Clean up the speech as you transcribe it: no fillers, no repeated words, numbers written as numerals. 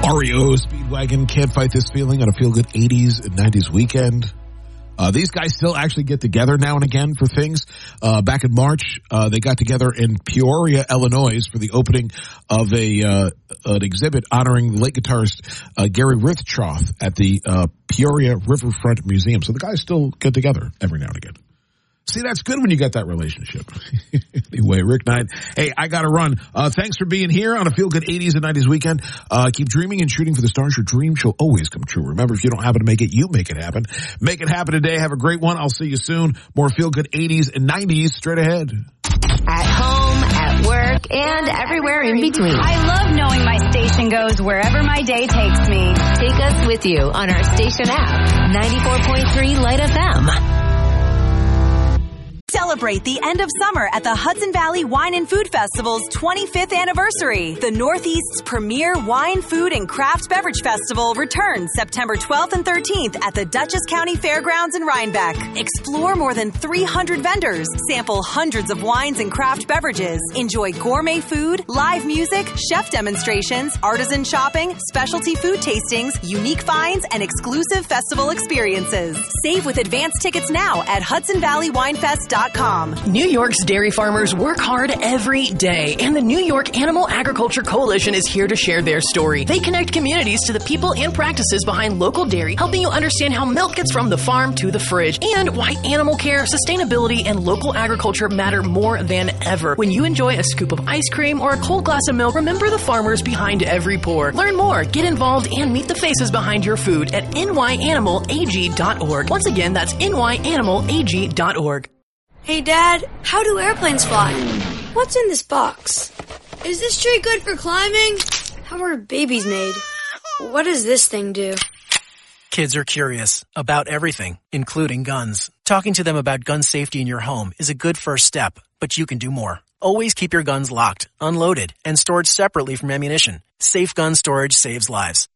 REO Speedwagon, Can't Fight This Feeling on a Feel Good 80s and 90s weekend. These guys still actually get together now and again for things. Back in March, they got together in Peoria, Illinois for the opening of an exhibit honoring the late guitarist Gary Rithstroth at the Peoria Riverfront Museum. So the guys still get together every now and again. See, that's good when you got that relationship. Anyway, Rick Knight. Hey, I got to run. Thanks for being here on a Feel Good 80s and 90s weekend. Keep dreaming and shooting for the stars. Your dreams shall always come true. Remember, if you don't happen to make it, you make it happen. Make it happen today. Have a great one. I'll see you soon. More Feel Good 80s and 90s straight ahead. At home, at work, and everywhere in between. I love knowing my station goes wherever my day takes me. Take us with you on our station app, 94.3 Light FM. Celebrate the end of summer at the Hudson Valley Wine and Food Festival's 25th anniversary. The Northeast's premier wine, food, and craft beverage festival returns September 12th and 13th at the Dutchess County Fairgrounds in Rhinebeck. Explore more than 300 vendors, sample hundreds of wines and craft beverages, enjoy gourmet food, live music, chef demonstrations, artisan shopping, specialty food tastings, unique finds, and exclusive festival experiences. Save with advance tickets now at HudsonValleyWinefest.com. New York's dairy farmers work hard every day, and the New York Animal Agriculture Coalition is here to share their story. They connect communities to the people and practices behind local dairy, helping you understand how milk gets from the farm to the fridge, and why animal care, sustainability, and local agriculture matter more than ever. When you enjoy a scoop of ice cream or a cold glass of milk, remember the farmers behind every pour. Learn more, get involved, and meet the faces behind your food at nyanimalag.org. Once again, that's nyanimalag.org. Hey, Dad, how do airplanes fly? What's in this box? Is this tree good for climbing? How are babies made? What does this thing do? Kids are curious about everything, including guns. Talking to them about gun safety in your home is a good first step, but you can do more. Always keep your guns locked, unloaded, and stored separately from ammunition. Safe gun storage saves lives.